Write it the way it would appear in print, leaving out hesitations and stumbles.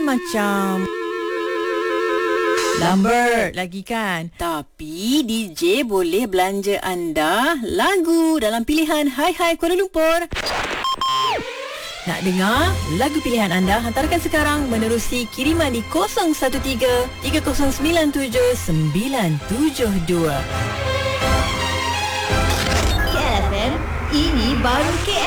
macam Lambert lagi kan. Tapi DJ boleh belanja anda lagu dalam pilihan Hai Hai Kuala Lumpur. Nak dengar lagu pilihan anda? Hantarkan sekarang menerusi kiriman di 013 3097 972. KLFM, ini baru KL.